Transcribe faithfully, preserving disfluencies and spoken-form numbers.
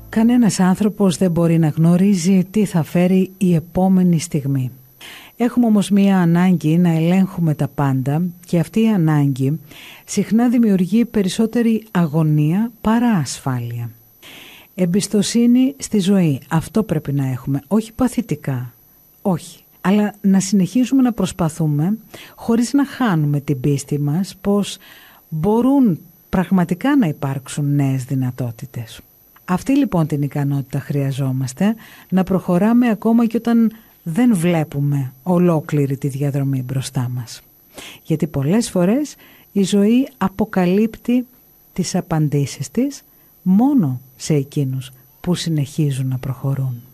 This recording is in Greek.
Κανένας άνθρωπος δεν μπορεί να γνωρίζει τι θα φέρει η επόμενη στιγμή. Έχουμε όμως μία ανάγκη να ελέγχουμε τα πάντα και αυτή η ανάγκη συχνά δημιουργεί περισσότερη αγωνία παρά ασφάλεια. Εμπιστοσύνη στη ζωή, αυτό πρέπει να έχουμε, όχι παθητικά, όχι. Αλλά να συνεχίζουμε να προσπαθούμε χωρίς να χάνουμε την πίστη μας πως μπορούν πραγματικά να υπάρξουν νέες δυνατότητες. Αυτή λοιπόν την ικανότητα χρειαζόμαστε, να προχωράμε ακόμα και όταν δεν βλέπουμε ολόκληρη τη διαδρομή μπροστά μας. Γιατί πολλές φορές η ζωή αποκαλύπτει τις απαντήσεις της μόνο σε εκείνους που συνεχίζουν να προχωρούν.